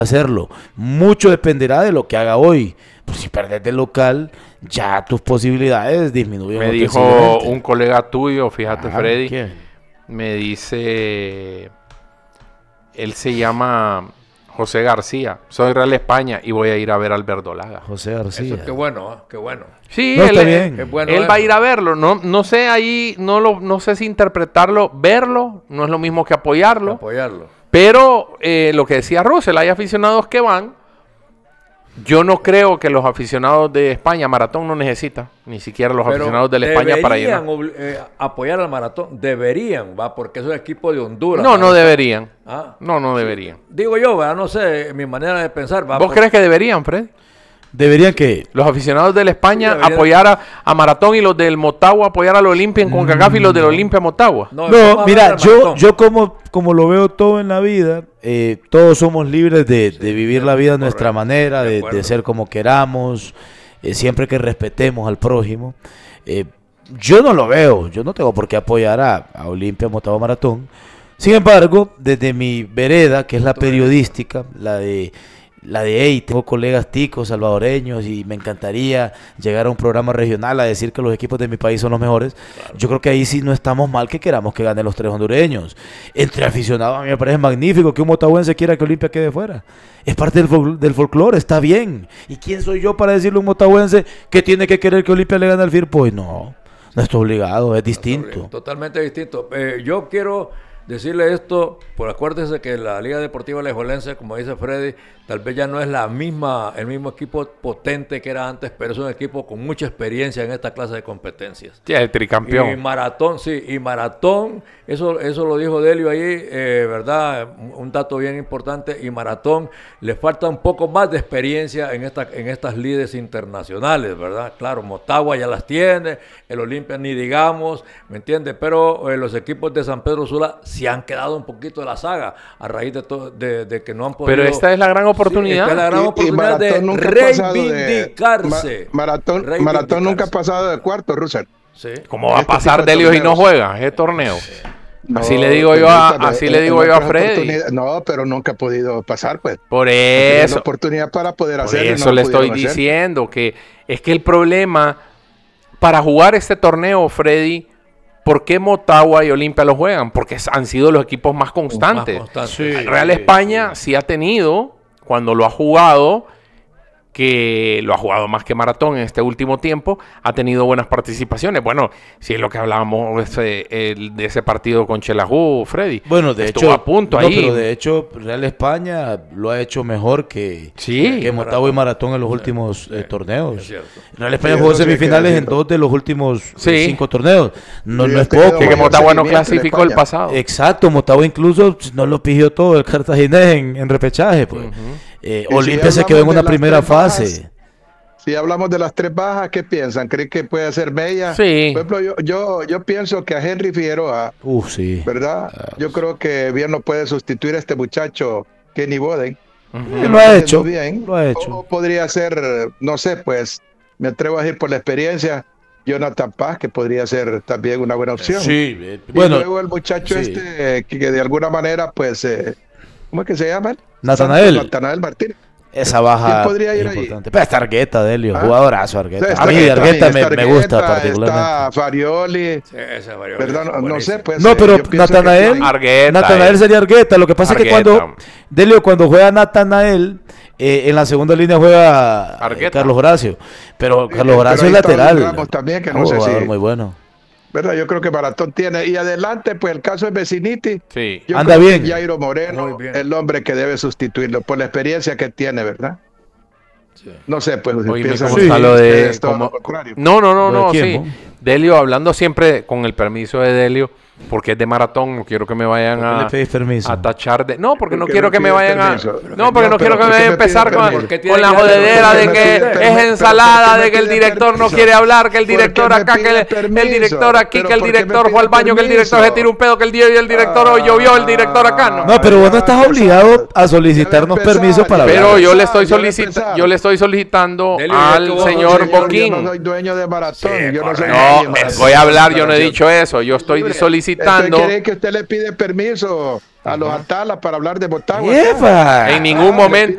hacerlo. Mucho dependerá de lo que haga hoy. Pues si perdes de local, ya tus posibilidades disminuyen. Me dijo un colega tuyo, fíjate, Freddy. ¿Quién? Me dice, él se llama José García. Soy Real España y voy a ir a ver al Verdolaga. José García. Eso, qué bueno, qué bueno. Sí, No, él, está bien. Qué bueno él eso. va a ir a verlo. No sé ahí, no sé si interpretarlo, verlo, no es lo mismo que apoyarlo. Apoyarlo. Pero lo que decía Russell, hay aficionados que van. Yo no creo que los aficionados de España, Maratón no necesita, ni siquiera los aficionados de la España para ir. Deberían apoyar al Maratón, deberían, va, porque es un equipo de Honduras. No, no deberían. Ah, No deberían. digo yo, ¿verdad? No sé, mi manera de pensar. Va, ¿Vos crees que deberían, Fred? Deberían que... Los aficionados de la España Sí, deberían. apoyar a Maratón y los del Motagua apoyar al Olimpia en CONCACAF y los del Olimpia Motagua. No, vamos a mira, hablar del Maratón. yo como lo veo todo en la vida, todos somos libres de vivir la vida a nuestra correcto, manera, de de acuerdo. ser como queramos, siempre que respetemos al prójimo. Yo no lo veo, yo no tengo por qué apoyar a Olimpia, Motagua, Maratón. Sin embargo, desde mi vereda, que es la periodística, la de hey, tengo colegas ticos salvadoreños y me encantaría llegar a un programa regional a decir que los equipos de mi país son los mejores. Claro. Yo creo que ahí sí no estamos mal que queramos que ganen los tres hondureños. Entre aficionados a mí me parece magnífico que un motahuense quiera que Olimpia quede fuera. Es parte del folclore, está bien. ¿Y quién soy yo para decirle a un motahuense que tiene que querer que Olimpia le gane al Firpo? No está obligado, es distinto. Totalmente distinto. Yo quiero decirle esto, por acuérdese que la Liga Deportiva Alajuelense, como dice Freddy, tal vez ya no es el mismo equipo potente que era antes, pero es un equipo con mucha experiencia en esta clase de competencias. Sí, el tricampeón. Y Maratón, eso lo dijo Delio ahí, ¿verdad? Un dato bien importante, y Maratón le falta un poco más de experiencia en estas lides internacionales, ¿verdad? Claro, Motagua ya las tiene, el Olimpia ni digamos, ¿me entiendes? Pero los equipos de San Pedro Sula se han quedado un poquito de la saga a raíz de que no han podido. Pero esta es la gran oportunidad. Sí, esta es la gran oportunidad de reivindicarse. Maratón nunca ha pasado de cuarto, Russell. Sí. ¿Cómo va a pasar Delio y no juega ese torneo? No, así le digo yo a Freddy. No, pero nunca ha podido pasar, pues. Por eso. eso. La oportunidad para poder hacerlo. Por eso le estoy diciendo que es que el problema para jugar este torneo, Freddy, ¿por qué Motagua y Olimpia lo juegan? Porque han sido los equipos más constantes. Sí, Real España sí ha tenido, cuando lo ha jugado, que lo ha jugado más que Maratón en este último tiempo, ha tenido buenas participaciones. Bueno, si es lo que hablábamos de ese partido con Xelajú, Freddy. Bueno, de estuvo hecho, a punto ahí. Pero de hecho, Real España lo ha hecho mejor que Motagua y Maratón en los últimos torneos. Es cierto. Real España jugó semifinales en 2 de los últimos 5 torneos. No es poco. Que Motagua no clasificó el pasado. Exacto, Motagua incluso no lo pidió todo el cartaginés en repechaje, pues. Olimpia se quedó en una primera fase. Si hablamos de las 3 bajas, ¿qué piensan? ¿Creen que puede ser Bella? Sí. Por ejemplo, yo pienso que a Henry Figueroa, sí. ¿verdad? Yo creo que bien no puede sustituir a este muchacho Kenny Boden. Lo ha hecho. Bien. Lo ha hecho. O podría ser, no sé, pues, me atrevo a decir por la experiencia, Jonathan Paz, que podría ser también una buena opción. Sí. Bueno, y luego el muchacho que de alguna manera, pues, ¿cómo es que se llama? Natanael Martínez. Esa baja podría ir importante. Pero está Argueta, Delio, jugadorazo Argueta. Está a mí Argueta me gusta Está particularmente. Farioli. Sí, ese Farioli. ¿Verdad? No sé, pues. No, pero Natanael sería Argueta. Lo que pasa es que cuando juega Natanael, en la segunda línea juega Carlos Horacio. Pero Carlos Horacio es lateral. Ramos también, que no sé si. Muy bueno. ¿Verdad? Yo creo que Maratón tiene. Y adelante, pues el caso de Veciniti. Sí. Anda bien. Jairo Moreno, el hombre que debe sustituirlo por la experiencia que tiene, ¿verdad? Sí. No sé, pues. Oye, ¿cómo está lo de.? No, sí. ¿no? Delio, hablando siempre con el permiso de Delio, porque es de Maratón, no quiero que me vayan a tachar de... No, porque no quiero que me vayan a... No, porque no quiero que me vayan a empezar con la jodedera de que es ensalada, de que el director no quiere hablar, que el director acá, que el director aquí, que el director fue al baño, que el director se tiró un pedo, que el director llovió, el director acá, ¿no? No, pero vos no estás obligado a solicitarnos permiso para hablar. Pero yo le estoy solicitando al señor Boquín. Yo no soy dueño de Maratón, yo no soy... No, voy a hablar, yo no he dicho eso, yo estoy solicitando... ¿Quiere que usted le pide permiso a los Atalas para hablar de Motagua? En ningún momento.